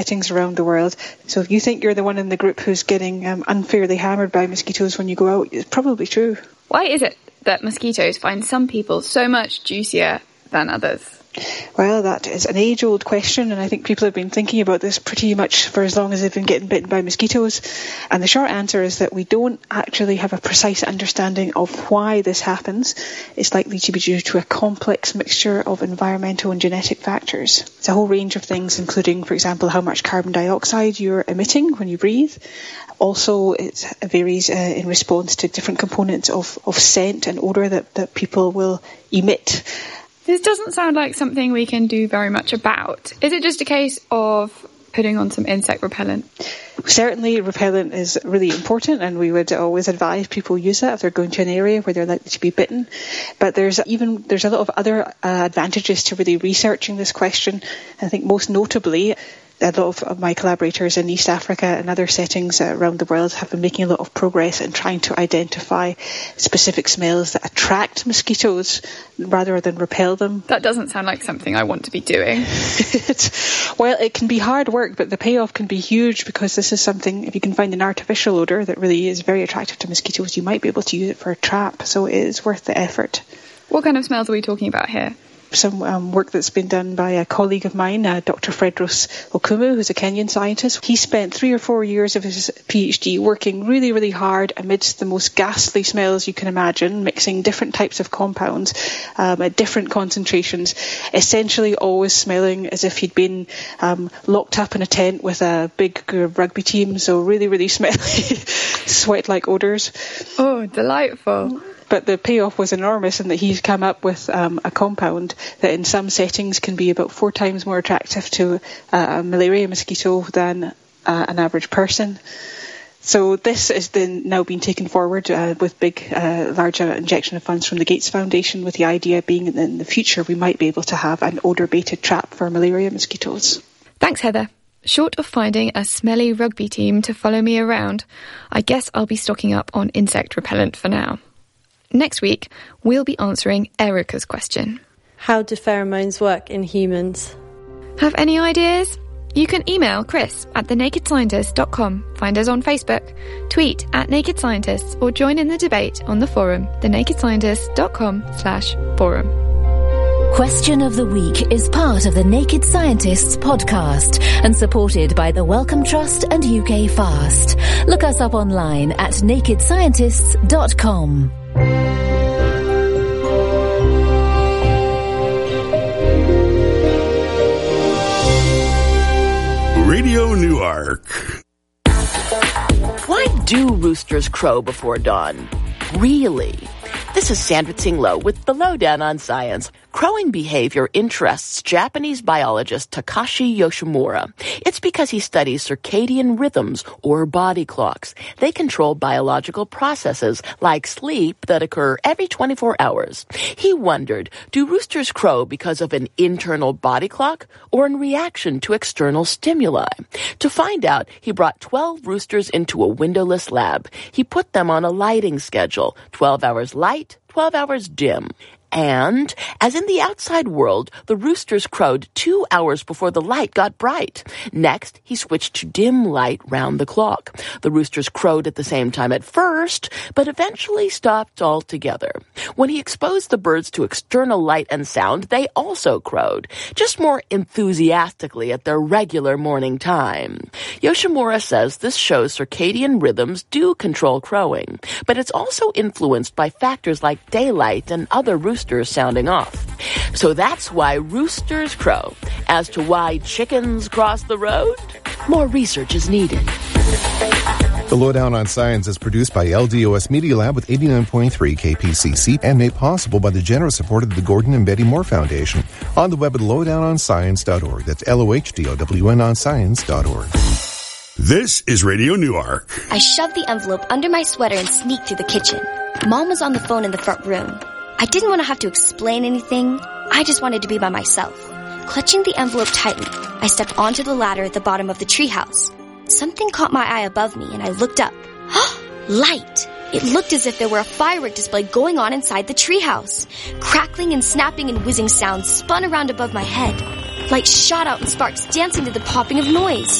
settings around the world. So if you think you're the one in the group who's getting unfairly hammered by mosquitoes when you go out, it's probably true. Why is it that mosquitoes find some people so much juicier than others? Well, that is an age-old question, and I think people have been thinking about this pretty much for as long as they've been getting bitten by mosquitoes. And the short answer is that we don't actually have a precise understanding of why this happens. It's likely to be due to a complex mixture of environmental and genetic factors. It's a whole range of things, including, for example, how much carbon dioxide you're emitting when you breathe. Also, it varies in response to different components of scent and odour that people will emit. This doesn't sound like something we can do very much about. Is it just a case of putting on some insect repellent? Certainly, repellent is really important, and we would always advise people use that if they're going to an area where they're likely to be bitten. But there's a lot of other advantages to really researching this question. I think most notably, a lot of my collaborators in East Africa and other settings around the world have been making a lot of progress in trying to identify specific smells that attract mosquitoes rather than repel them. That doesn't sound like something I want to be doing. Well, it can be hard work, but the payoff can be huge, because this is something, if you can find an artificial odour that really is very attractive to mosquitoes, you might be able to use it for a trap. So it is worth the effort. What kind of smells are we talking about here? Some work that's been done by a colleague of mine, Dr. Fredros Okumu, who's a Kenyan scientist. He spent 3 or 4 years of his PhD working really, really hard amidst the most ghastly smells you can imagine, mixing different types of compounds at different concentrations, essentially always smelling as if he'd been locked up in a tent with a big rugby team, so really, really smelly, sweat-like odours. Oh, delightful. But the payoff was enormous in that he's come up with a compound that in some settings can be about 4 times more attractive to a malaria mosquito than an average person. So this is then now being taken forward with large injection of funds from the Gates Foundation, with the idea being that in the future we might be able to have an odour-baited trap for malaria mosquitoes. Thanks, Heather. Short of finding a smelly rugby team to follow me around, I guess I'll be stocking up on insect repellent for now. Next week, we'll be answering Erica's question. How do pheromones work in humans? Have any ideas? You can email Chris at thenakedscientist.com, find us on Facebook, tweet at Naked Scientists, or join in the debate on the forum, thenakedscientist.com/forum. Question of the Week is part of the Naked Scientists podcast and supported by the Wellcome Trust and UK Fast. Look us up online at nakedscientists.com. Radio Newark. Why do roosters crow before dawn? Really? This is Sandra Tsinglo with the Lowdown on Science. Crowing behavior interests Japanese biologist Takashi Yoshimura. It's because he studies circadian rhythms, or body clocks. They control biological processes like sleep that occur every 24 hours. He wondered, do roosters crow because of an internal body clock or in reaction to external stimuli? To find out, he brought 12 roosters into a windowless lab. He put them on a lighting schedule, 12 hours light, 12 hours dim. And, as in the outside world, the roosters crowed 2 hours before the light got bright. Next, he switched to dim light round the clock. The roosters crowed at the same time at first, but eventually stopped altogether. When he exposed the birds to external light and sound, they also crowed, just more enthusiastically at their regular morning time. Yoshimura says this shows circadian rhythms do control crowing, but it's also influenced by factors like daylight and other roosters sounding off. So that's why roosters crow. As to why chickens cross the road, more research is needed. The Lowdown on Science is produced by LDOS Media Lab with 89.3 KPCC and made possible by the generous support of the Gordon and Betty Moore Foundation. On the web at lowdownonscience.org. That's LOHDOWN on science.org. This is Radio Newark. I shoved the envelope under my sweater and sneaked through the kitchen. Mom was on the phone in the front room. I didn't want to have to explain anything. I just wanted to be by myself. Clutching the envelope tightly, I stepped onto the ladder at the bottom of the treehouse. Something caught my eye above me, and I looked up. Light! It looked as if there were a firework display going on inside the treehouse. Crackling and snapping and whizzing sounds spun around above my head. Light shot out and sparks dancing to the popping of noise.